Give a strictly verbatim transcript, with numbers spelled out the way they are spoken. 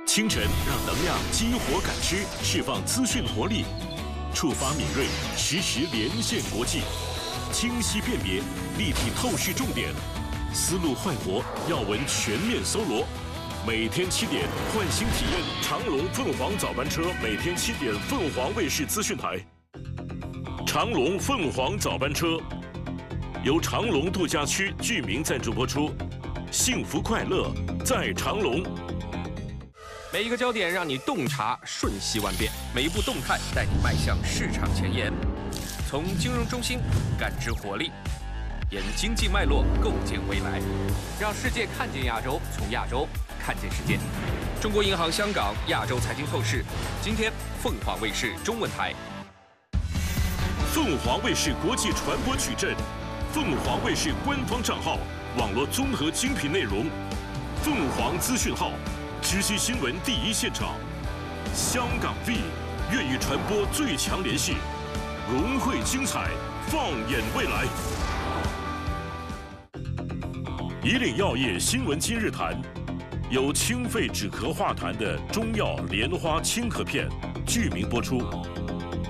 清晨让能量激活感知，释放资讯活力，触发敏锐，实时连线国际，清晰辨别，立体透视重点，思路焕活，要闻全面搜罗。每天七点，换新体验长龙凤凰早班车，每天七点，凤凰卫视资讯台。长龙凤凰早班车由长龙度假区居民赞助播出，幸福快乐在长龙。 每一个焦点让你洞察瞬息万变，每一步动态带你迈向市场前沿。从金融中心感知活力，沿经济脉络构建未来，让世界看见亚洲，从亚洲看见世界。中国银行香港亚洲财经透视，今天凤凰卫视中文台。 凤凰卫视国际传播矩阵，凤凰卫视官方账号，网络综合精品内容，凤凰资讯号。知悉新闻第一现场，香港 V 粤语传播最强联系，融汇精彩，放眼未来。以岭药业新闻今日谈，由清肺止咳化痰的中药莲花清咳片，剧名播出。